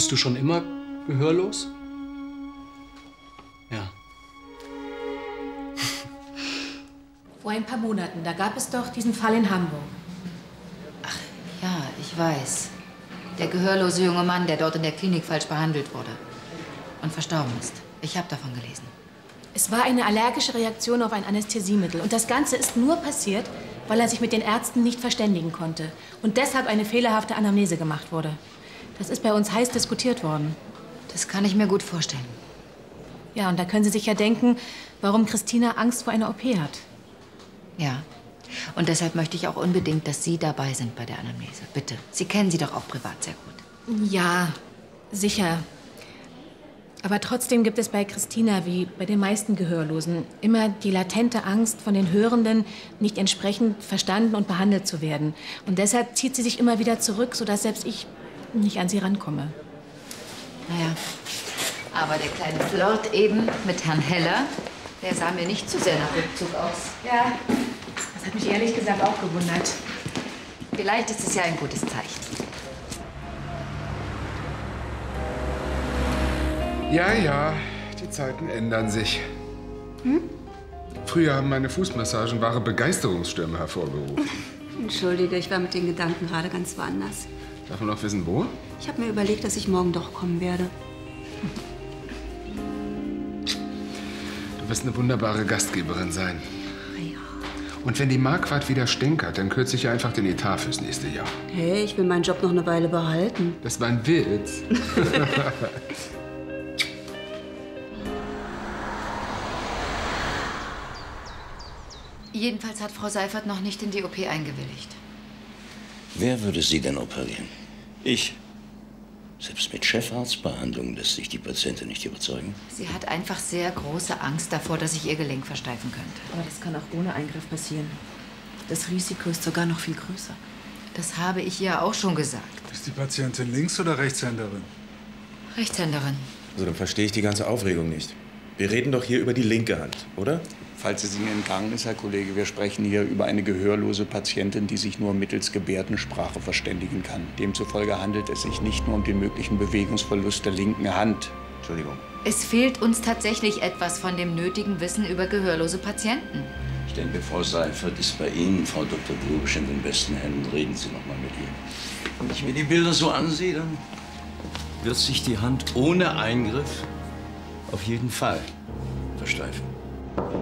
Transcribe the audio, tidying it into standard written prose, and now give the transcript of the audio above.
Bist du schon immer gehörlos? Ja. Vor ein paar Monaten, da gab es doch diesen Fall in Hamburg. Ach ja, ich weiß. Der gehörlose junge Mann, der dort in der Klinik falsch behandelt wurde und verstorben ist. Ich habe davon gelesen. Es war eine allergische Reaktion auf ein Anästhesiemittel. Und das Ganze ist nur passiert, weil er sich mit den Ärzten nicht verständigen konnte. Und deshalb eine fehlerhafte Anamnese gemacht wurde. Das ist bei uns heiß diskutiert worden. Das kann ich mir gut vorstellen. Ja, und da können Sie sich ja denken, warum Christina Angst vor einer OP hat. Ja. Und deshalb möchte ich auch unbedingt, dass Sie dabei sind bei der Anamnese. Bitte. Sie kennen sie doch auch privat sehr gut. Ja, sicher. Aber trotzdem gibt es bei Christina, wie bei den meisten Gehörlosen, immer die latente Angst, von den Hörenden nicht entsprechend verstanden und behandelt zu werden. Und deshalb zieht sie sich immer wieder zurück, sodass selbst ich nicht an sie rankomme. Naja, aber der kleine Flirt eben mit Herrn Heller, der sah mir nicht zu sehr nach Rückzug aus. Ja, das hat mich ehrlich gesagt auch gewundert. Vielleicht ist es ja ein gutes Zeichen. Ja, ja, die Zeiten ändern sich. Früher haben meine Fußmassagen wahre Begeisterungsstürme hervorgerufen. Entschuldige, ich war mit den Gedanken gerade ganz woanders. Darf man noch wissen, wo? Ich habe mir überlegt, dass ich morgen doch kommen werde. Du wirst eine wunderbare Gastgeberin sein. Ja. Und wenn die Marquardt wieder stänkert, dann kürze ich ihr einfach den Etat fürs nächste Jahr. Hey, ich will meinen Job noch eine Weile behalten. Das war ein Witz. Jedenfalls hat Frau Seifert noch nicht in die OP eingewilligt. Wer würde Sie denn operieren? Ich. Selbst mit Chefarztbehandlung lässt sich die Patientin nicht überzeugen. Sie hat einfach sehr große Angst davor, dass sich ihr Gelenk versteifen könnte. Aber das kann auch ohne Eingriff passieren. Das Risiko ist sogar noch viel größer. Das habe ich ihr auch schon gesagt. Ist die Patientin Links- oder Rechtshänderin? Rechtshänderin. Also dann verstehe ich die ganze Aufregung nicht. Wir reden doch hier über die linke Hand, oder? Falls es Ihnen entgangen ist, Herr Kollege, wir sprechen hier über eine gehörlose Patientin, die sich nur mittels Gebärdensprache verständigen kann. Demzufolge handelt es sich nicht nur um den möglichen Bewegungsverlust der linken Hand. Entschuldigung. Es fehlt uns tatsächlich etwas von dem nötigen Wissen über gehörlose Patienten. Ich denke, Frau Seifert ist bei Ihnen, Frau Dr. Grubisch, in den besten Händen. Reden Sie noch mal mit ihr. Wenn ich mir die Bilder so ansehe, dann wird sich die Hand ohne Eingriff auf jeden Fall versteifen.